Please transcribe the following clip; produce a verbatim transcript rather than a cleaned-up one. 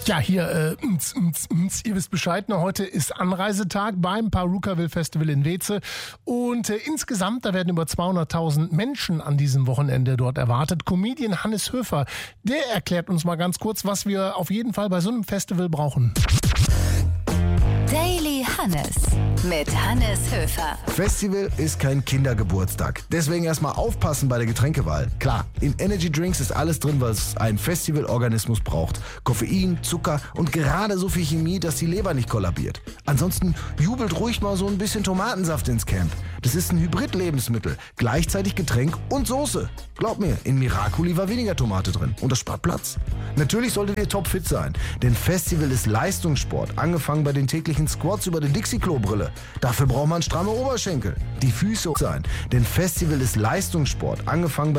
Ja, hier, äh, ms, ms, ms, ihr wisst Bescheid, ne? Heute ist Anreisetag beim Parukaville Festival in Weeze und äh, insgesamt, da werden über zweihunderttausend Menschen an diesem Wochenende dort erwartet. Comedian Hannes Höfer, der erklärt uns mal ganz kurz, was wir auf jeden Fall bei so einem Festival brauchen. Daily Hannes mit Hannes Höfer. Festival ist kein Kindergeburtstag. Deswegen erstmal aufpassen bei der Getränkewahl. Klar, in Energy Drinks ist alles drin, was ein Festivalorganismus braucht. Koffein, Zucker und gerade so viel Chemie, dass die Leber nicht kollabiert. Ansonsten jubelt ruhig mal so ein bisschen Tomatensaft ins Camp. Das ist ein Hybrid-Lebensmittel. Gleichzeitig Getränk und Soße. Glaub mir, in Miracoli war weniger Tomate drin. Und das spart Platz. Natürlich solltet ihr topfit sein. Denn Festival ist Leistungssport. Angefangen bei den täglichen Squats über die Dixie-Klo-Brille. Dafür braucht man stramme Oberschenkel. Die Füße sein. Denn Festival ist Leistungssport. Angefangen bei